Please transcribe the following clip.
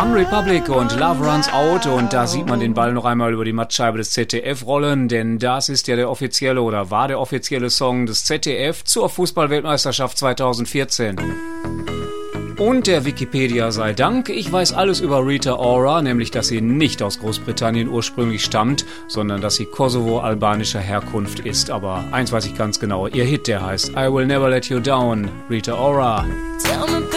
One Republic und Love Runs Out, und da sieht man den Ball noch einmal über die Mattscheibe des ZDF rollen, denn das ist ja der offizielle oder war der offizielle Song des ZDF zur Fußball-Weltmeisterschaft 2014. Und der Wikipedia sei Dank, ich weiß alles über Rita Ora, nämlich dass sie nicht aus Großbritannien ursprünglich stammt, sondern dass sie kosovo-albanischer Herkunft ist. Aber eins weiß ich ganz genau, ihr Hit, der heißt I Will Never Let You Down, Rita Ora.